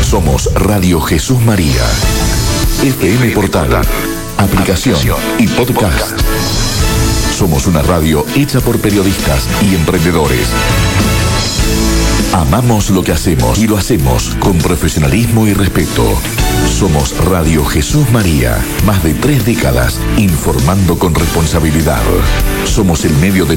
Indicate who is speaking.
Speaker 1: Somos Radio Jesús María, FM Portal, aplicación y podcast. Somos una radio hecha por periodistas y emprendedores. Amamos lo que hacemos y lo hacemos con profesionalismo y respeto. Somos Radio Jesús María, más de 3 décadas informando con responsabilidad. Somos el medio de